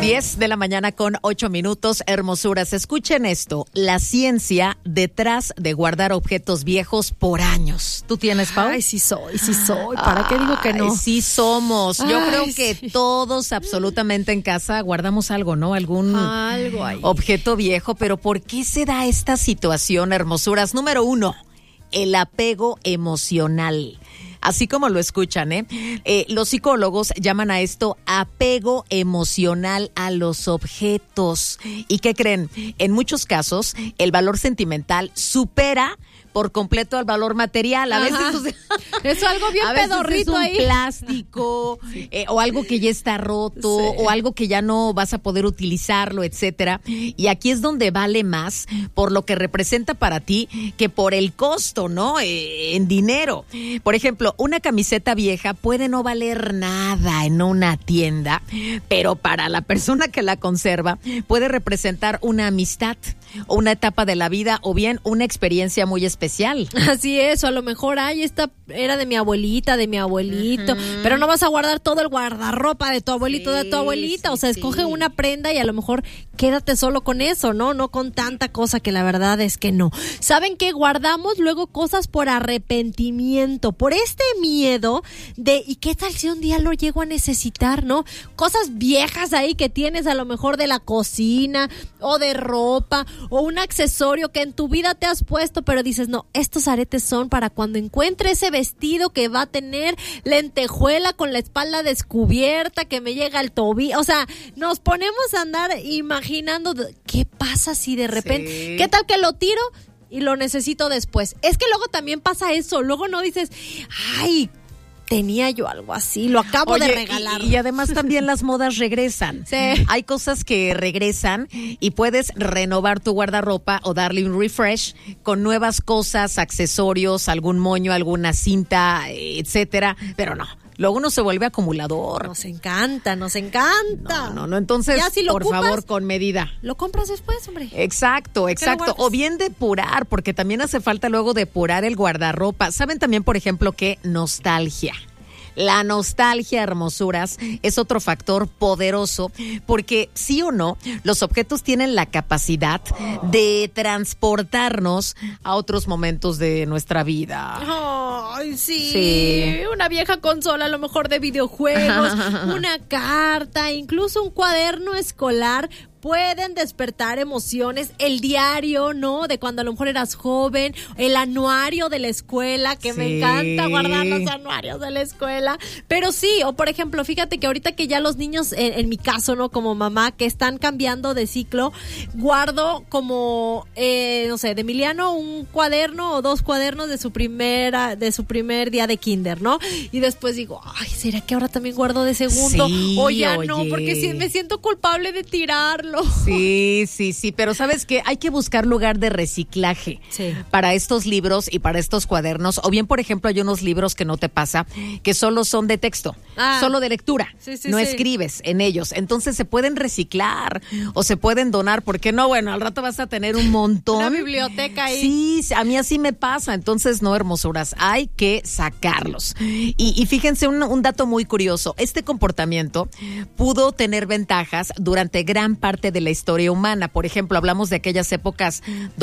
10 de la mañana con 8 minutos, hermosuras. Escuchen esto, la ciencia detrás de guardar objetos viejos por años. ¿Tú tienes, Pau? Ay, sí soy. ¿Para qué digo que no? Sí somos. Yo creo que sí. todos absolutamente en casa guardamos algo, ¿no? Algún Algo ahí. objeto viejo. Pero ¿por qué se da esta situación, hermosuras? Número 1, el apego emocional. Así como lo escuchan, los psicólogos llaman a esto apego emocional a los objetos. ¿Y qué creen? En muchos casos, el valor sentimental supera por completo al valor material. A veces es algo bien pedorrito ahí. Es un plástico, o algo que ya está roto, Sí. o algo que ya no vas a poder utilizarlo, etcétera. Y aquí es donde vale más por lo que representa para ti que por el costo, ¿no? En dinero. Por ejemplo, una camiseta vieja puede no valer nada en una tienda, pero para la persona que la conserva puede representar una amistad, o una etapa de la vida, o bien una experiencia muy especial. Así es, o a lo mejor, esta era de mi abuelita, de mi abuelito, pero no vas a guardar todo el guardarropa de tu abuelito, de tu abuelita, o sea, escoge una prenda y a lo mejor quédate solo con eso, ¿no? No con tanta cosa que la verdad es que no. ¿Saben qué? Guardamos luego cosas por arrepentimiento, por este miedo de, ¿y qué tal si un día lo llego a necesitar, no? Cosas viejas ahí que tienes a lo mejor de la cocina o de ropa o un accesorio que en tu vida te has puesto, pero dices, no, estos aretes son para cuando encuentre ese vestido que va a tener lentejuela con la espalda descubierta, que me llega al tobillo. O sea, nos ponemos a andar imaginando qué pasa si de repente, Sí. ¿qué tal que lo tiro y lo necesito después? Es que luego también pasa eso, luego no dices, ay, tenía yo algo así, lo acabo de regalar. Y además también las modas regresan. Sí. Hay cosas que regresan y puedes renovar tu guardarropa o darle un refresh con nuevas cosas, accesorios, algún moño, alguna cinta, etcétera. Pero no, luego uno se vuelve acumulador. Nos encanta. No, entonces, Ya, si lo por ocupas, favor, con medida. Lo compras después, hombre. Exacto. guardas. O bien depurar, porque también hace falta luego depurar el guardarropa. ¿Saben también, por ejemplo, qué? Nostalgia. La nostalgia, hermosuras, es otro factor poderoso porque sí o no, los objetos tienen la capacidad de transportarnos a otros momentos de nuestra vida. Ay, sí. Sí. Una vieja consola, a lo mejor de videojuegos, una carta, incluso un cuaderno escolar. Pueden despertar emociones, el diario, ¿no? De cuando a lo mejor eras joven, el anuario de la escuela, que me encanta guardar los anuarios de la escuela. Pero sí, o por ejemplo, fíjate que ahorita que ya los niños, en mi caso, ¿no? Como mamá, que están cambiando de ciclo, guardo como, no sé, de Emiliano un cuaderno o 2 cuadernos de su primer día de kinder, ¿no? Y después digo, ay, ¿será que ahora también guardo de segundo? Sí, O ya oye. no, porque sí, me siento culpable de tirarlo. Sí, pero ¿sabes qué? Hay que buscar lugar de reciclaje para estos libros y para estos cuadernos. O bien, por ejemplo, hay unos libros que no te pasa, que solo son de texto, solo de lectura. No escribes en ellos. Entonces se pueden reciclar o se pueden donar. ¿Por qué no? Bueno, al rato vas a tener un montón. Una biblioteca ahí. Sí, a mí así me pasa. Entonces, no, hermosuras, hay que sacarlos. Y fíjense un dato muy curioso. Este comportamiento pudo tener ventajas durante gran parte de la historia humana. Por ejemplo, hablamos de aquellas épocas